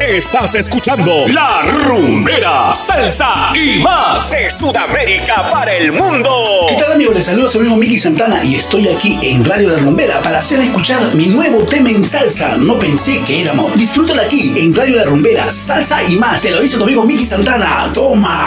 Estás escuchando La Rumbera, salsa y más de Sudamérica para el mundo. ¿Qué tal, amigos? Les saluda su amigo Miki Santana y estoy aquí en Radio La Rumbera para hacer escuchar mi nuevo tema en salsa. No pensé que era amor. Disfrútala aquí en Radio La Rumbera, salsa y más. Te lo dice tu amigo Miki Santana. Toma.